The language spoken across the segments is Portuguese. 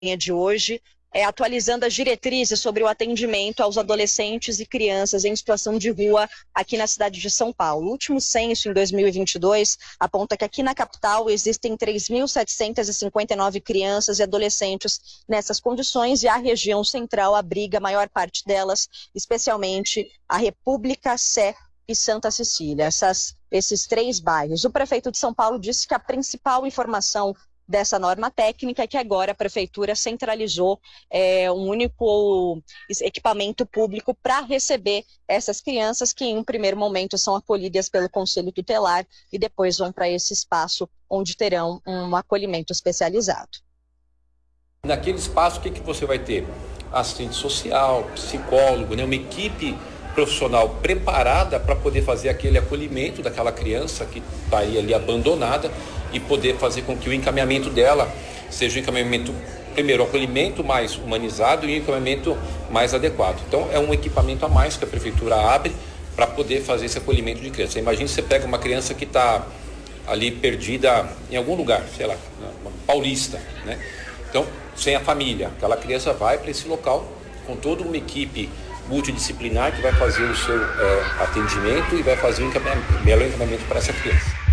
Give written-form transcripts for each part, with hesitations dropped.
de hoje, atualizando as diretrizes sobre o atendimento aos adolescentes e crianças em situação de rua aqui na cidade de São Paulo. O último censo, em 2022, aponta que aqui na capital existem 3.759 crianças e adolescentes nessas condições, e a região central abriga a maior parte delas, especialmente a República, Sé e Santa Cecília, esses 3 bairros. O prefeito de São Paulo disse que a principal informação dessa norma técnica é que agora a prefeitura centralizou um único equipamento público para receber essas crianças, que em um primeiro momento são acolhidas pelo Conselho Tutelar e depois vão para esse espaço onde terão um acolhimento especializado. Naquele espaço, o que você vai ter? Assistente social, psicólogo, uma equipe profissional preparada para poder fazer aquele acolhimento daquela criança que estaria ali abandonada e poder fazer com que o encaminhamento dela seja um encaminhamento, primeiro, um acolhimento mais humanizado e um encaminhamento mais adequado. Então, é um equipamento a mais que a prefeitura abre para poder fazer esse acolhimento de criança. Imagine você pega uma criança que está ali perdida em algum lugar, sei lá, Paulista, né? Então, sem a família, aquela criança vai para esse local com toda uma equipe multidisciplinar que vai fazer o seu atendimento e vai fazer o melhor encaminhamento para essa criança.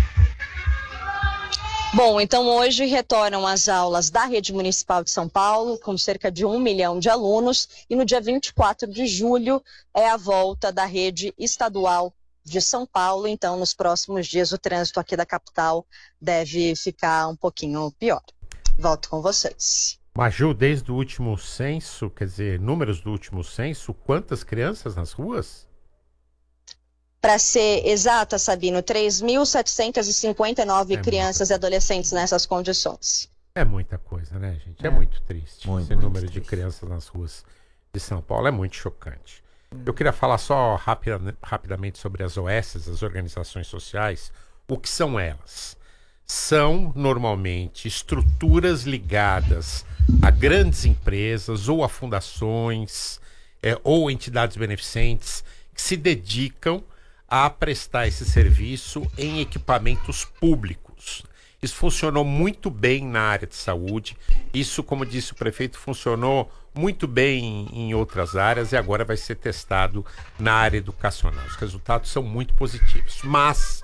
Bom, então hoje retornam as aulas da Rede Municipal de São Paulo, com cerca de 1 milhão de alunos, e no dia 24 de julho é a volta da Rede Estadual de São Paulo. Então, nos próximos dias, o trânsito aqui da capital deve ficar um pouquinho pior. Volto com vocês. Maju, desde o último censo, quer dizer, números do último censo, quantas crianças nas ruas? Para ser exata, Sabino, 3.759 crianças e adolescentes nessas condições. É muita coisa, né, gente? É muito triste. Esse número triste de crianças nas ruas de São Paulo é muito chocante. Eu queria falar só rapidamente sobre as OS, as organizações sociais. O que são elas? São, normalmente, estruturas ligadas a grandes empresas ou a fundações ou entidades beneficentes que se dedicam a prestar esse serviço em equipamentos públicos. Isso funcionou muito bem na área de saúde. Isso, como disse o prefeito, funcionou muito bem em outras áreas e agora vai ser testado na área educacional. Os resultados são muito positivos. Mas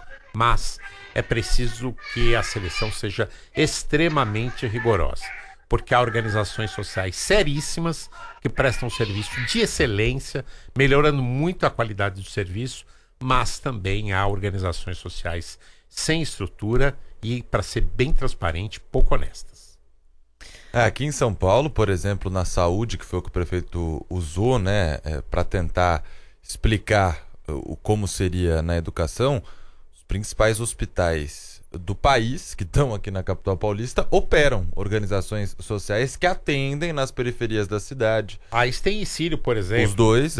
é preciso que a seleção seja extremamente rigorosa, porque há organizações sociais seríssimas que prestam um serviço de excelência, melhorando muito a qualidade do serviço, mas também há organizações sociais sem estrutura e, para ser bem transparente, pouco honestas. Aqui em São Paulo, por exemplo, na saúde, que foi o que o prefeito usou, né, para tentar explicar como seria na educação, os principais hospitais do país, que estão aqui na capital paulista, operam organizações sociais que atendem nas periferias da cidade. A Sten e Círio, por exemplo. Os dois,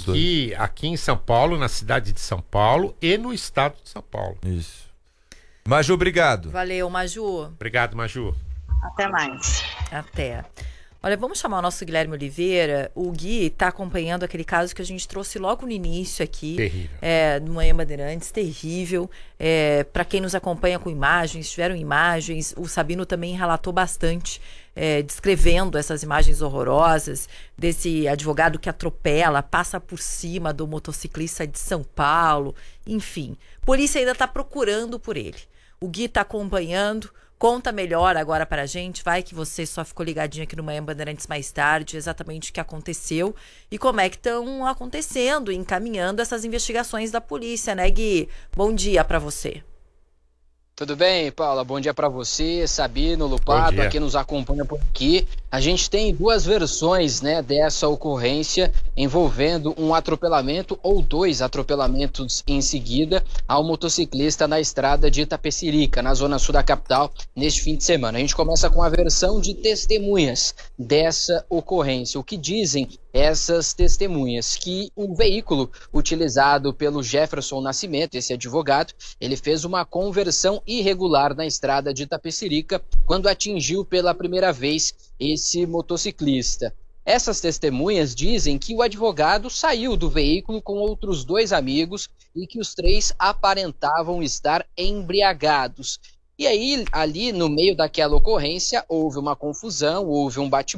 aqui em São Paulo, na cidade de São Paulo e no estado de São Paulo. Isso. Maju, obrigado. Valeu, Maju. Obrigado, Maju. Até mais. Até. Olha, vamos chamar o nosso Guilherme Oliveira. O Gui está acompanhando aquele caso que a gente trouxe logo no início aqui. Terrível. No Manhã Bandeirantes, terrível. Para quem nos acompanha com imagens, tiveram imagens. O Sabino também relatou bastante, descrevendo essas imagens horrorosas desse advogado que atropela, passa por cima do motociclista de São Paulo. Enfim, a polícia ainda está procurando por ele. O Gui está acompanhando. Conta melhor agora para a gente, vai que você só ficou ligadinho aqui no Manhã Bandeirantes mais tarde, exatamente o que aconteceu e como é que estão acontecendo, encaminhando essas investigações da polícia, né, Gui? Bom dia para você. Tudo bem, Paula? Bom dia para você, Sabino, Lupato, a quem nos acompanha por aqui. A gente tem duas versões, né, dessa ocorrência envolvendo um atropelamento ou 2 atropelamentos em seguida ao motociclista na estrada de Itapecerica, na zona sul da capital, neste fim de semana. A gente começa com a versão de testemunhas dessa ocorrência. O que dizem essas testemunhas? Que o veículo utilizado pelo Jefferson Nascimento, esse advogado, ele fez uma conversão irregular na estrada de Itapecerica quando atingiu pela primeira vez esse motociclista. Essas testemunhas dizem que o advogado saiu do veículo com outros 2 amigos e que os 3 aparentavam estar embriagados. E aí, ali no meio daquela ocorrência, houve uma confusão, houve um bate